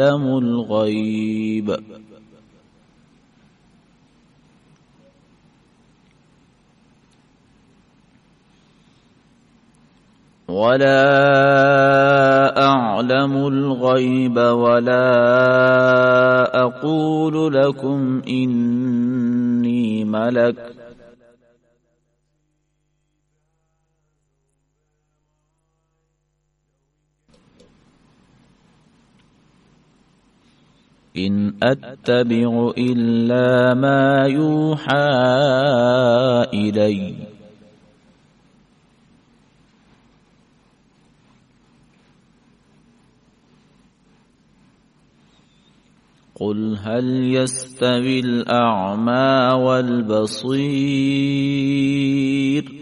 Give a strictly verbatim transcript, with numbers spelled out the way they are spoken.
الغيب ولا أعلم الغيب ولا أقول لكم إني ملك إن أتبع إلا ما يوحى إلي قل هل يستوي الأعمى والبصير